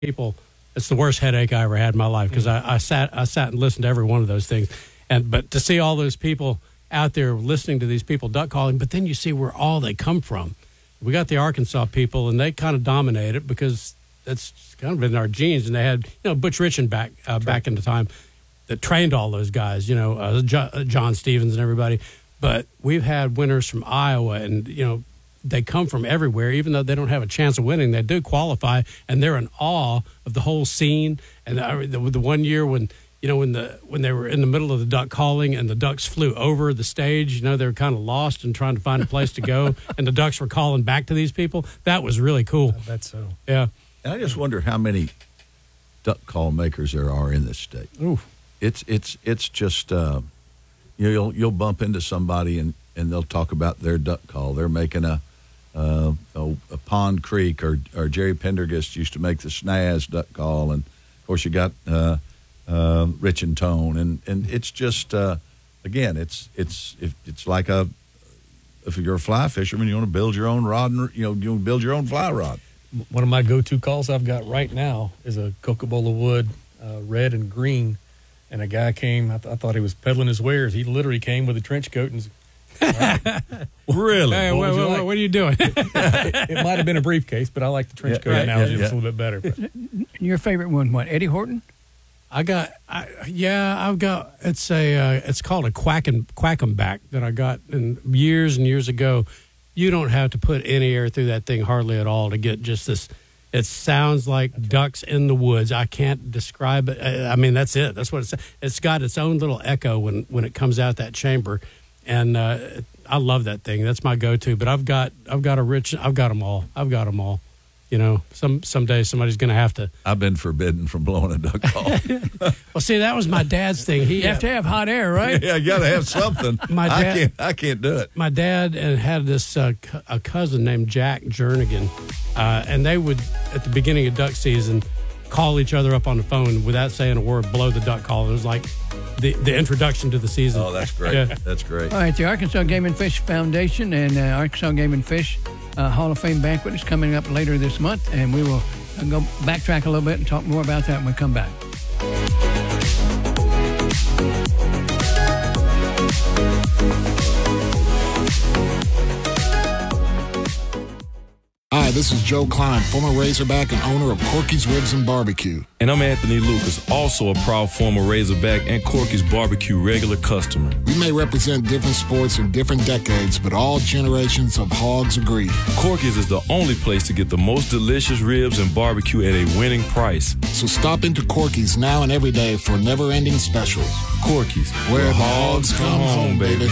people. It's the worst headache I ever had in my life because I sat and listened to every one of those things. But to see all those people out there listening to these people duck calling, but then you see where all they come from. We got the Arkansas people, and they kind of dominate it because that's kind of in our genes. And they had, Butch Richmond back in the time that trained all those guys, John Stevens and everybody. But we've had winners from Iowa, and, they come from everywhere. Even though they don't have a chance of winning, they do qualify, and they're in awe of the whole scene. And the 1 year when they were in the middle of the duck calling and the ducks flew over the stage, they were kind of lost and trying to find a place to go, and the ducks were calling back to these people. That was really cool. I bet so. Yeah. And I just wonder how many duck call makers there are in this state. Ooh. It's just you'll bump into somebody and they'll talk about their duck call. They're making a Pond Creek, or Jerry Pendergast used to make the Snaz duck call, and of course you got Rich and Tone, and it's just again it's like if you're a fly fisherman, you want to build your own rod, and you want to build your own fly rod. One of my go-to calls I've got right now is a Coca-Cola Wood, red and green, and a guy came. I thought he was peddling his wares. He literally came with a trench coat and. Really? Hey, what are you doing? It might have been a briefcase, but I like the trench coat analogy. It's a little bit better. But. Your favorite one, what? Eddie Horton? I've got. It's called a quackenback that I got years and years ago. You don't have to put any air through that thing hardly at all to get just this. It sounds like ducks in the woods. I can't describe it. I mean, that's it. That's what it's got its own little echo when it comes out that chamber. And I love that thing. That's my go-to. But I've got them all. Someday somebody's going to have to. I've been forbidden from blowing a duck call. Well, see, that was my dad's thing. You have to have hot air, right? Yeah, you got to have something. I can't do it. My dad had this a cousin named Jack Jernigan, and they would at the beginning of duck season call each other up on the phone without saying a word, blow the duck call. It was like the introduction to the season. Oh, that's great. Yeah. That's great. All right, the Arkansas Game and Fish Foundation and Arkansas Game and Fish Hall of Fame banquet is coming up later this month, and we will go backtrack a little bit and talk more about that when we come back. Hi, this is Joe Klein, former Razorback and owner of Corky's Ribs and Barbecue. And I'm Anthony Lucas, also a proud former Razorback and Corky's Barbecue regular customer. We may represent different sports in different decades, but all generations of hogs agree. Corky's is the only place to get the most delicious ribs and barbecue at a winning price. So stop into Corky's now and every day for never-ending specials. Corky's, where the hogs come home, baby.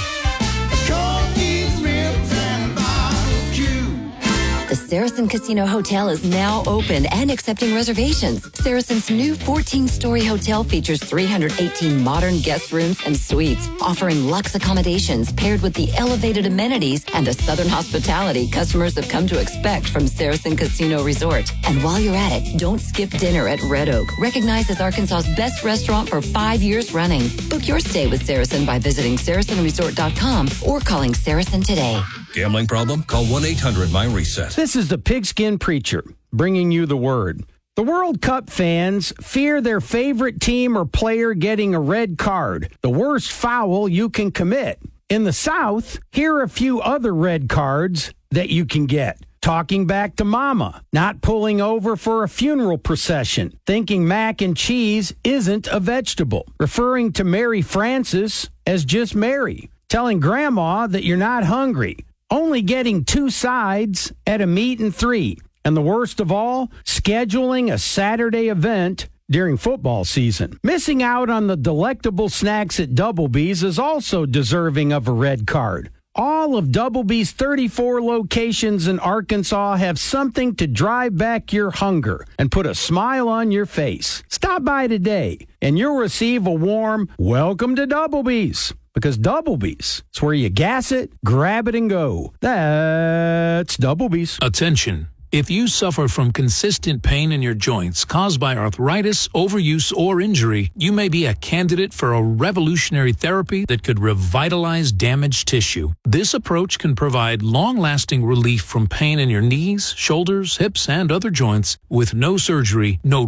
The Saracen Casino Hotel is now open and accepting reservations. Saracen's new 14-story hotel features 318 modern guest rooms and suites, offering luxe accommodations paired with the elevated amenities and the southern hospitality customers have come to expect from Saracen Casino Resort. And while you're at it, don't skip dinner at Red Oak, recognized as Arkansas's best restaurant for 5 years running. Book your stay with Saracen by visiting SaracenResort.com or calling Saracen today. Gambling problem? Call 1-800-MY-RESET. This is the Pigskin Preacher bringing you the word. The World Cup fans fear their favorite team or player getting a red card, the worst foul you can commit. In the South, here are a few other red cards that you can get. Talking back to mama, not pulling over for a funeral procession, thinking mac and cheese isn't a vegetable, referring to Mary Frances as just Mary, telling grandma that you're not hungry, only getting 2 sides at a meat and 3. And the worst of all, scheduling a Saturday event during football season. Missing out on the delectable snacks at Double B's is also deserving of a red card. All of Double B's 34 locations in Arkansas have something to drive back your hunger and put a smile on your face. Stop by today, and you'll receive a warm welcome to Double B's. Because Double B's, it's where you gas it, grab it, and go. That's Double B's. Attention. If you suffer from consistent pain in your joints caused by arthritis, overuse, or injury, you may be a candidate for a revolutionary therapy that could revitalize damaged tissue. This approach can provide long-lasting relief from pain in your knees, shoulders, hips, and other joints with no surgery, no